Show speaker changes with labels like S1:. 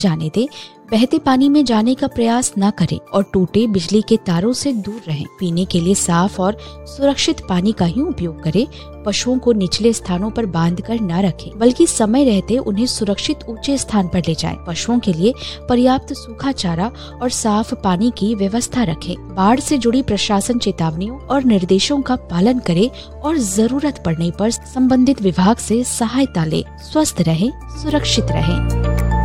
S1: जाने दें, बहते पानी में जाने का प्रयास न करें और टूटे बिजली के तारों से दूर रहें। पीने के लिए साफ और सुरक्षित पानी का ही उपयोग करें। पशुओं को निचले स्थानों पर बांधकर न रखें, बल्कि समय रहते उन्हें सुरक्षित ऊंचे स्थान पर ले जाएं। पशुओं के लिए पर्याप्त सूखा चारा और साफ पानी की व्यवस्था रखें। बाढ़ से जुड़ी प्रशासन चेतावनियों और निर्देशों का पालन करें और जरूरत पड़ने पर संबंधित विभाग से सहायता लें। स्वस्थ रहें, सुरक्षित रहें।